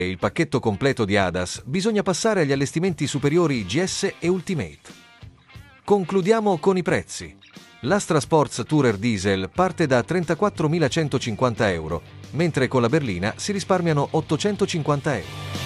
e il pacchetto completo di Hadas, bisogna passare agli allestimenti superiori GS e Ultimate. Concludiamo con i prezzi. L'Astra Sports Tourer Diesel parte da 34.150 euro, mentre con la berlina si risparmiano 850 euro.